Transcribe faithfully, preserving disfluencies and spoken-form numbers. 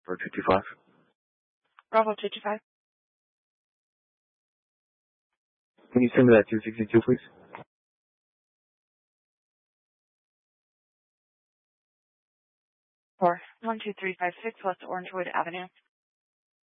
for two two five. Bravo two two five. Can you send me that two sixty-two, please? Four one two three five six West Orangewood Avenue.